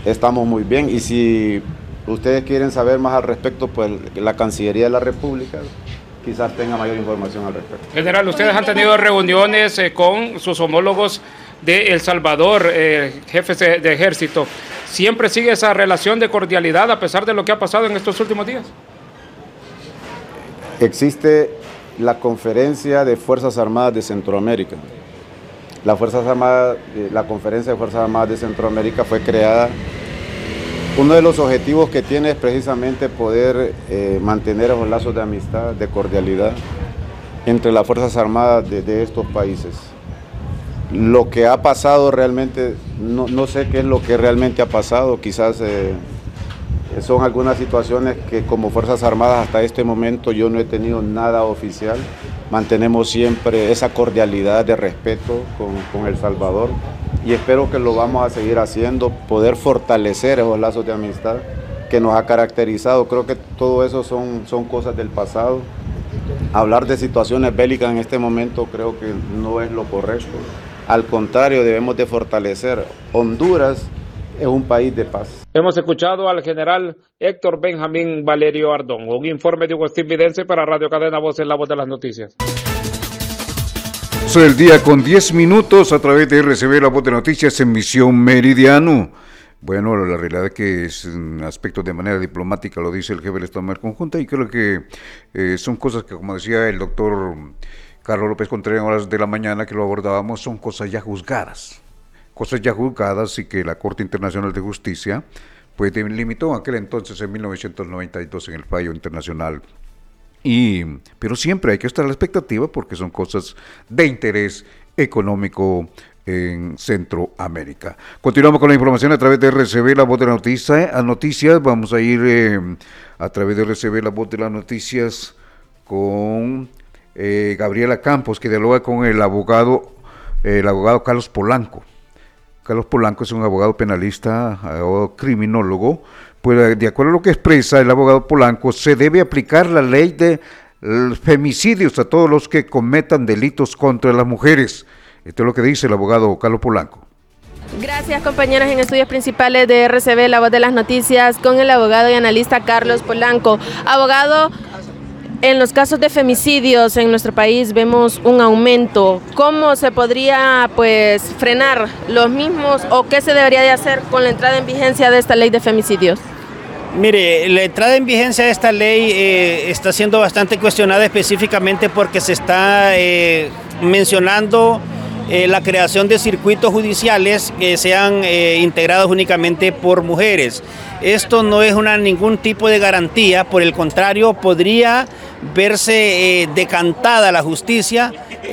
estamos muy bien. Y si ustedes quieren saber más al respecto, pues la Cancillería de la República quizás tenga mayor información al respecto. General, ustedes han tenido reuniones con sus homólogos de El Salvador, jefes de ejército. ¿Siempre sigue esa relación de cordialidad a pesar de lo que ha pasado en estos últimos días? Existe la Conferencia de Fuerzas Armadas de Centroamérica. La Conferencia de Fuerzas Armadas de Centroamérica fue creada. Uno de los objetivos que tiene es precisamente poder mantener esos lazos de amistad, de cordialidad entre las Fuerzas Armadas de estos países. Lo que ha pasado realmente, no sé qué es lo que realmente ha pasado, quizás son algunas situaciones que como Fuerzas Armadas hasta este momento yo no he tenido nada oficial. Mantenemos siempre esa cordialidad de respeto con El Salvador y espero que lo vamos a seguir haciendo, poder fortalecer esos lazos de amistad que nos ha caracterizado. Creo que todo eso son cosas del pasado. Hablar de situaciones bélicas en este momento creo que no es lo correcto. Al contrario, debemos de fortalecer. Honduras es un país de paz. Hemos escuchado al general Héctor Benjamín Valerio Ardón. Un informe de Agustín Vidente para Radio Cadena Voz, en la voz de las noticias. Soy el día con 10 minutos a través de RCB, la voz de noticias en Misión Meridiano. Bueno, la realidad es que es un aspecto de manera diplomática, lo dice el jefe del Estado Mayor Conjunta, y creo que son cosas que, como decía el doctor Carlos López Contreras en horas de la mañana que lo abordábamos, son cosas ya juzgadas y que la Corte Internacional de Justicia pues limitó aquel entonces en 1992 en el fallo internacional. Pero siempre hay que estar a la expectativa porque son cosas de interés económico en Centroamérica. Continuamos con la información a través de RCB, la voz de la noticias. Vamos a ir a través de RCB, la voz de las noticias, con Gabriela Campos, que dialoga con el abogado Carlos Polanco. Carlos Polanco es un abogado penalista, abogado criminólogo. Pues de acuerdo a lo que expresa el abogado Polanco, se debe aplicar la ley de femicidios a todos los que cometan delitos contra las mujeres. Esto es lo que dice el abogado Carlos Polanco. Gracias, compañeros en estudios principales de RCB, la voz de las noticias, con el abogado y analista Carlos Polanco. Abogado, en los casos de femicidios en nuestro país vemos un aumento. ¿Cómo se podría frenar los mismos o qué se debería de hacer con la entrada en vigencia de esta ley de femicidios? Mire, la entrada en vigencia de esta ley está siendo bastante cuestionada específicamente porque se está mencionando la creación de circuitos judiciales que sean integrados únicamente por mujeres. Esto no es ningún tipo de garantía, por el contrario, podría verse decantada la justicia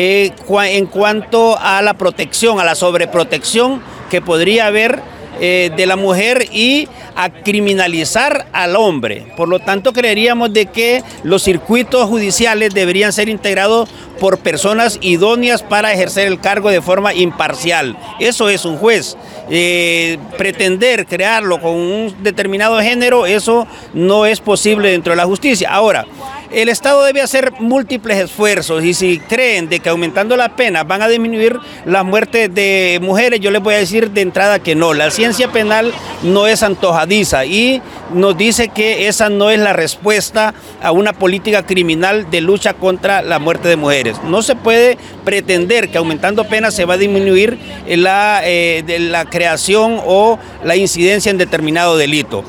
en cuanto a la protección, a la sobreprotección que podría haber de la mujer y a criminalizar al hombre. Por lo tanto, creeríamos de que los circuitos judiciales deberían ser integrados por personas idóneas para ejercer el cargo de forma imparcial. Eso es un juez. Pretender crearlo con un determinado género, eso no es posible dentro de la justicia. Ahora, el Estado debe hacer múltiples esfuerzos y si creen de que aumentando la pena van a disminuir las muertes de mujeres, yo les voy a decir de entrada que no. La ciencia penal no es antojadiza y nos dice que esa no es la respuesta a una política criminal de lucha contra la muerte de mujeres. No se puede pretender que aumentando penas se va a disminuir la creación o la incidencia en determinado delito.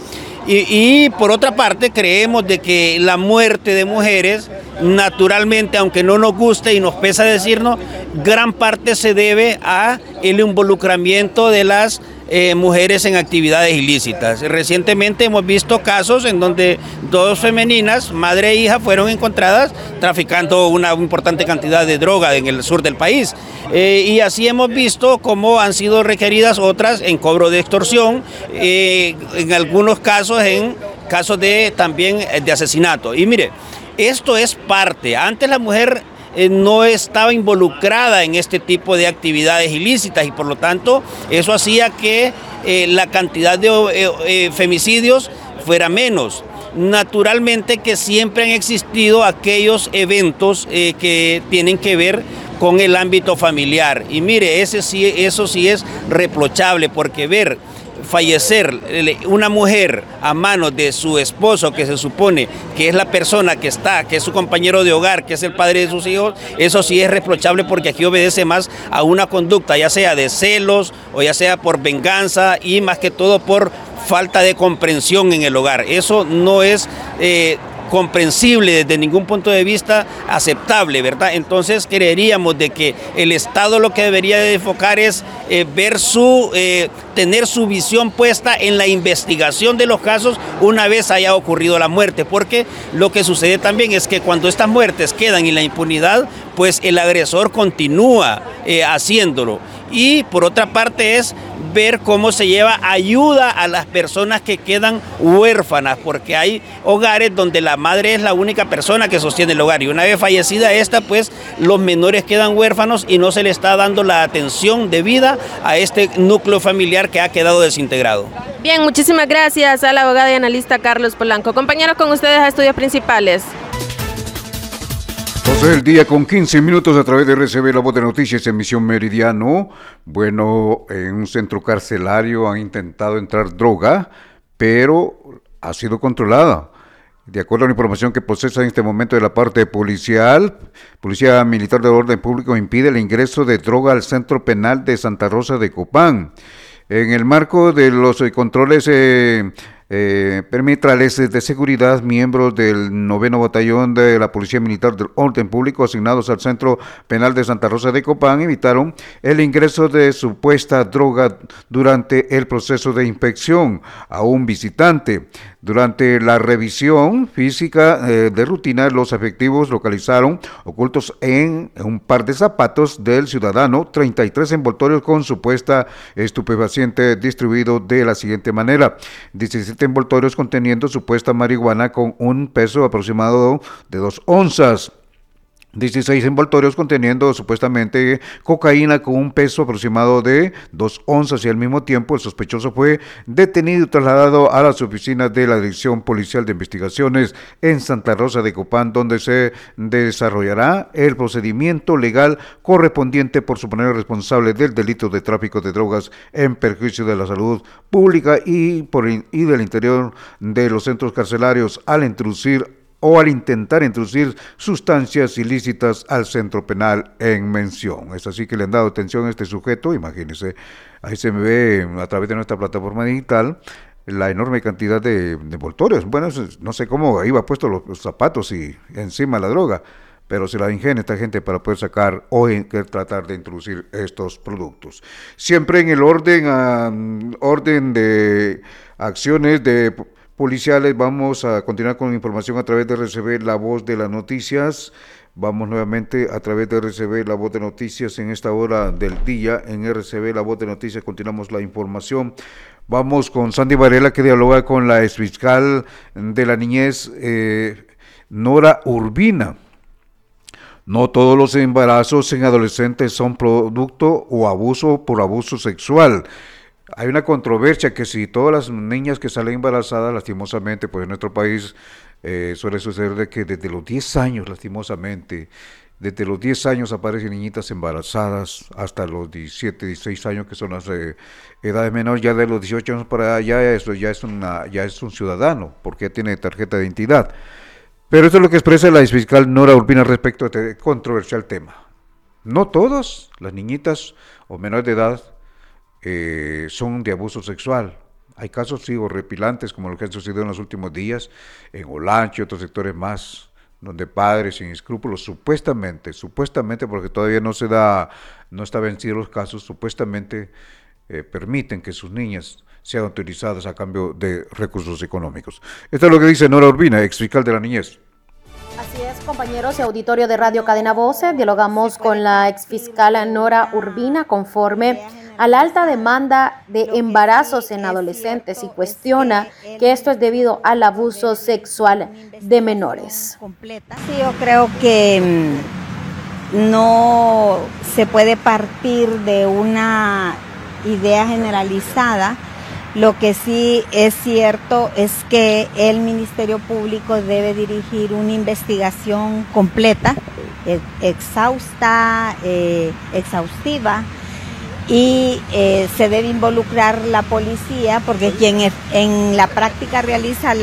Y por otra parte creemos de que la muerte de mujeres, naturalmente, aunque no nos guste y nos pesa decirnos, gran parte se debe a el involucramiento de las mujeres en actividades ilícitas. Recientemente hemos visto casos en donde dos femeninas, madre e hija, fueron encontradas traficando una importante cantidad de droga en el sur del país. Y así hemos visto cómo han sido requeridas otras en cobro de extorsión, en algunos casos también de asesinato. Y mire, esto es parte. Antes la mujer no estaba involucrada en este tipo de actividades ilícitas y por lo tanto eso hacía que la cantidad de femicidios fuera menos. Naturalmente que siempre han existido aquellos eventos que tienen que ver con el ámbito familiar y mire, eso sí es reprochable porque ver fallecer una mujer a manos de su esposo, que se supone que es la persona que es su compañero de hogar, que es el padre de sus hijos, eso sí es reprochable, porque aquí obedece más a una conducta, ya sea de celos o ya sea por venganza, y más que todo por falta de comprensión en el hogar. Eso no es comprensible desde ningún punto de vista, aceptable, ¿verdad? Entonces creeríamos de que el Estado lo que debería de enfocar es tener su visión puesta en la investigación de los casos una vez haya ocurrido la muerte, porque lo que sucede también es que cuando estas muertes quedan en la impunidad, pues el agresor continúa haciéndolo. Y por otra parte es ver cómo se lleva ayuda a las personas que quedan huérfanas, porque hay hogares donde la madre es la única persona que sostiene el hogar, y una vez fallecida esta, pues los menores quedan huérfanos y no se le está dando la atención debida a este núcleo familiar que ha quedado desintegrado. Bien, muchísimas gracias al abogado y analista Carlos Polanco. Compañeros, con ustedes a Estudios Principales. 12 del día con 15 minutos a través de RCB, la voz de noticias, emisión Meridiano. Bueno, en un centro carcelario han intentado entrar droga, pero ha sido controlada. De acuerdo a la información que procesa en este momento de la parte policial, Policía Militar del Orden Público impide el ingreso de droga al centro penal de Santa Rosa de Copán. En el marco de los controles perimetrales de seguridad, miembros del 9º Batallón de la Policía Militar del Orden Público asignados al Centro Penal de Santa Rosa de Copán evitaron el ingreso de supuesta droga durante el proceso de inspección a un visitante. Durante la revisión física de rutina, los efectivos localizaron ocultos en un par de zapatos del ciudadano 33 envoltorios con supuesta estupefaciente distribuido de la siguiente manera: 17 envoltorios conteniendo supuesta marihuana con un peso aproximado de 2 onzas. 16 envoltorios conteniendo supuestamente cocaína con un peso aproximado de 2 onzas, y al mismo tiempo el sospechoso fue detenido y trasladado a las oficinas de la Dirección Policial de Investigaciones en Santa Rosa de Copán, donde se desarrollará el procedimiento legal correspondiente por suponer responsable del delito de tráfico de drogas en perjuicio de la salud pública y del interior de los centros carcelarios al intentar introducir sustancias ilícitas al centro penal en mención. Es así que le han dado atención a este sujeto. Imagínense, ahí se ve a través de nuestra plataforma digital la enorme cantidad de envoltorios. Bueno, no sé cómo iba puesto los zapatos y encima la droga, pero se la ingenia esta gente para poder sacar o tratar de introducir estos productos. Siempre en el orden de acciones de policiales. Vamos a continuar con información a través de RCB, la voz de las noticias. Vamos nuevamente a través de RCB, la voz de noticias, en esta hora del día. En RCB, la voz de noticias, continuamos la información. Vamos con Sandy Varela, que dialoga con la exfiscal de la niñez, Nora Urbina. No todos los embarazos en adolescentes son producto o abuso por abuso sexual. Hay una controversia que si todas las niñas que salen embarazadas, lastimosamente, pues en nuestro país suele suceder de que desde los 10 años, lastimosamente, desde los 10 años aparecen niñitas embarazadas hasta los 17, 16 años, que son las edades menores. Ya de los 18 años para allá, eso ya es un ciudadano, porque ya tiene tarjeta de identidad. Pero esto es lo que expresa la exfiscal Nora Urbina respecto a este controversial tema. No todas las niñitas o menores de edad son de abuso sexual. Hay casos sí horripilantes como los que han sucedido en los últimos días en Olancho y otros sectores más, donde padres sin escrúpulos supuestamente, porque todavía no está vencido los casos, supuestamente permiten que sus niñas sean utilizadas a cambio de recursos económicos. Esto es lo que dice Nora Urbina, exfiscal de la niñez. Así es, compañeros y auditorio de Radio Cadena Voces, dialogamos con la exfiscal Nora Urbina conforme a la alta demanda de embarazos en adolescentes y cuestiona que esto es debido al abuso sexual de menores. Sí, yo creo que no se puede partir de una idea generalizada. Lo que sí es cierto es que el Ministerio Público debe dirigir una investigación completa, exhaustiva, y se debe involucrar la policía, porque quien en la práctica realiza